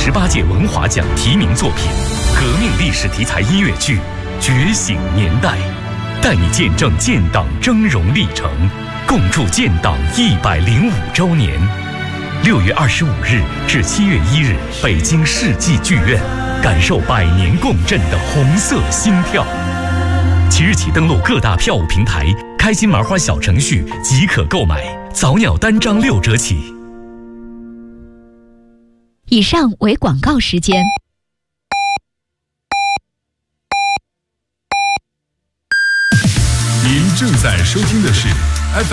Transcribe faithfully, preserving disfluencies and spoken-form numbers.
十八届文华奖提名作品，革命历史题材音乐剧《觉醒年代》，带你见证建党峥嵘历程，共筑建党一百零五周年。六月二十五日至七月一日，北京世纪剧院，感受百年共振的红色心跳。即日起登录各大票务平台，开心麻花小程序即可购买，早鸟单张六折起。 以上为广告时间。 您正在收听的是